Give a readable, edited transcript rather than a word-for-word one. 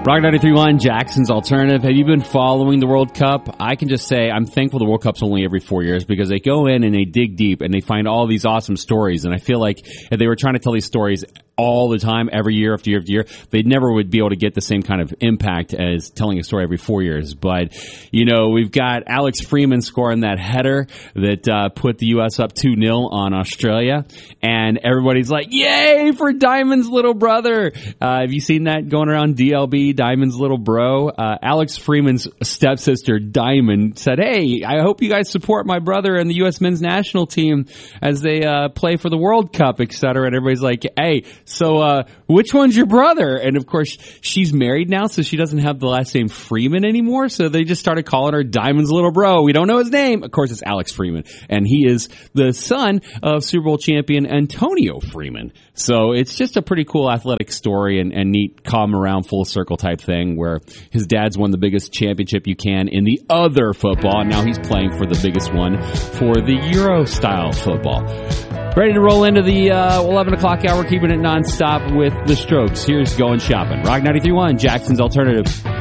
Rock 93.1, Jackson's Alternative. Have you been following the World Cup? I can just say I'm thankful the World Cup's only every 4 years because they go in and they dig deep and they find all these awesome stories. And I feel like if they were trying to tell these stories all the time, every year after year after year, they never would be able to get the same kind of impact as telling a story every 4 years. But, you know, we've got Alex Freeman scoring that header that put the U.S. up 2-0 on Australia. And everybody's like, yay for Diamond's little brother. Have you seen that going around DLB, Diamond's little bro? Alex Freeman's stepsister, Diamond, said, hey, I hope you guys support my brother and the U.S. men's national team as they play for the World Cup, etc. And everybody's like, hey, so which one's your brother? And of course, she's married now, so she doesn't have the last name Freeman anymore. So they just started calling her Diamond's little bro. We don't know his name. Of course, it's Alex Freeman. And he is the son of Super Bowl champion Antonio Freeman. So it's just a pretty cool athletic story and neat come around full circle type thing where his dad's won the biggest championship you can in the other football. And now he's playing for the biggest one for the Euro style football. Ready to roll into the 11 o'clock hour, keeping it nonstop with the Strokes. Here's Going Shopping. Rock 93.1, Jackson's Alternative.